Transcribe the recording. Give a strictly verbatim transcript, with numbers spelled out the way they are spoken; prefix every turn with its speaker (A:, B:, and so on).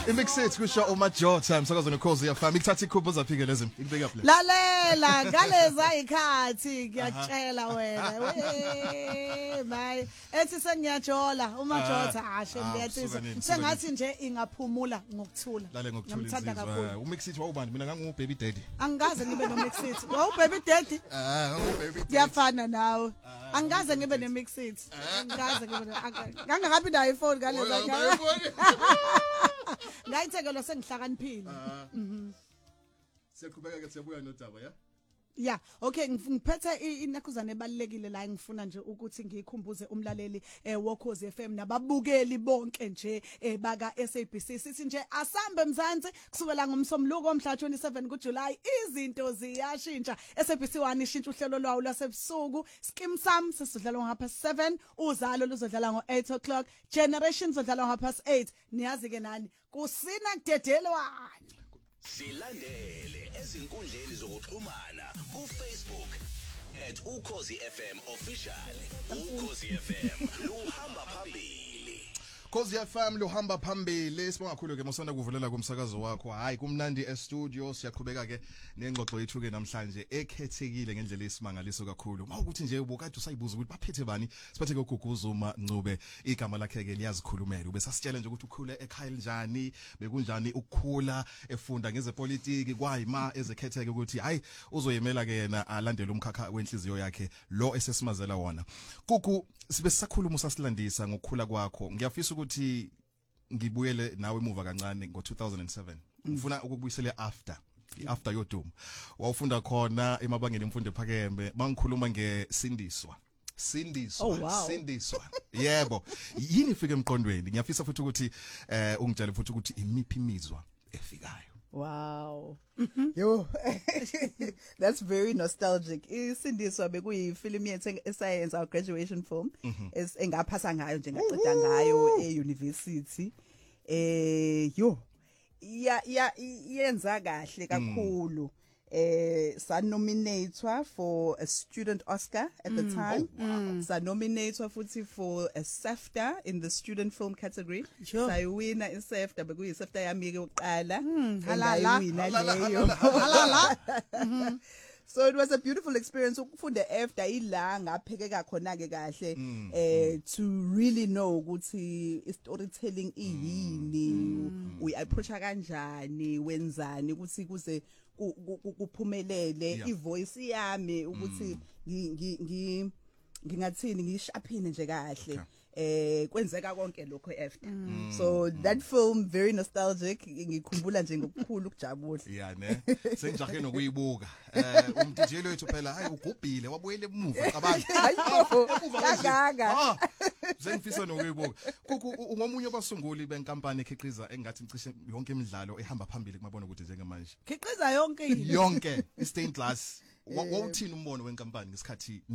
A: Imixit kusho uMajota umsakazweni Ukhozi F M ikuthatha ikhupho zaphike lezi ikubeka phela.
B: Lalela ngaleza ikhathi ngiyatshela wena we my ethi sengiyajola uMajota ashe ngiyathiza sengathi nje ingaphumula ngokuthula
A: lale ngokuthula uMixit wawubani mina ngangu baby daddy
B: angaze ngibe no Mixit wawu baby daddy
A: ah ngangu baby daddy
B: yafana nawe angaze ngibe ne Mixit angaze ngibe ngangakabi nayo iphone ngaleza ngaya ngayithekelo sengihlakaniphile
A: mhm siyaqhubeka ke siyabuya nodaba ya
B: Yeah, okay ngiphethe inakhuzana ebalekile la ngifuna nje ukuthi ngikhumbuze umlaleli eh woKhozi F M nababukeli bonke nje eh baka S A B C sithi nje asambe mzansi kusukela ngomsomluko omhla twenty-seven kuJuly izinto ziyashintsha S A B C one ishintsha uhlelo lwawo lwasebusuku Skim Sam sisodlala ngapha seven uzalo luzodlala ngo eight o'clock Generations odlala ngapha eight niyazi ke nani kusina kudedelwane
C: Silandele ezinkundleni zokuxhumana ku Facebook at Ukhozi F M official Ukhozi F M luhamba phambili
A: Ukhozi F M luhamba phambili sibonga kakhulu ke mosana kuvulela kumsakazo wakho hayi kumnandi e studio siyaqhubeka ke nengxoxo yethu ke namhlanje ekhethekile ngendlela esimangaliso kakhulu mawukuthi nje ubukade usayibuza ukuthi baphethe bani siphethe ke uGuguzuma Ncube igama lakhe ke liyazikhulumela ube sasitshela nje ukuthi ukhule ekhaya njani bekunjani ukukhula efunda ngezepolitiki kwayima ezekhetheke ukuthi hayi uzoyemela ke yena alandele umkhakha wenhliziyo yakhe lo esesimazela wona kuku sibe sisakhuluma usasilandisa ngokukhula kwakho ngiyafisa ukuthi ngibuyele nawe emuva kancane ngo two thousand seven ngifuna ukubuyisela after after yodum wawufunda khona emabangeni emfundo ephakeme mangikhuluma ngesindiswa sindiswa
B: oh, wow.
A: sindiswa yebo yini ifike emqondweni ngiyafisa futhi ukuthi eh ungitshele futhi ukuthi imiphi imizwa efikayo.
D: Wow. Mm-hmm. Yo. That's very nostalgic. Isindiswa bekuyifilm yethu esayenza our graduation film es engaphasa ngayo nje ngaqeda ngayo e-university. Eh yo. Ya ya yenza kahle kakhulu. Eh sa nominated for a student Oscar at the time.
A: Oh, wow.
D: Sa nominated futhi for a SAFTA in the student film category.
B: Sure.
D: Sayawina i SAFTA bekuyi SAFTA yami ke uqala.
B: Halala
D: Halala.
B: Halala.
D: So it was a beautiful experience ukufunda after ilanga aphekeka khona ke kahle eh to really know ukuthi storytelling iyini we approach kanjani wenzani ukuthi kuze kuphumelele ivoice yami ukuthi ngi ngingathini ngishaphine nje kahle eh kwenzeka konke lokho after so that film very nostalgic ngikhumbula nje ngokukhulu ukujabula
A: yeah ne sengijahe nokuyibuka eh umdijelo wethu phela hayi ugubhile wabuyele emuva cabanga
D: kangaka
A: sengifisa nokuyibuka kuku ungomunye abasunguli benkampani ekhiqiza engathi ngicishe yonke imidlalo ehamba phambili kumabona ukuthi njengamanje
B: khiqiza yonke
A: yonke i stained glass wawuthini umbono wenkampani ngesikhathi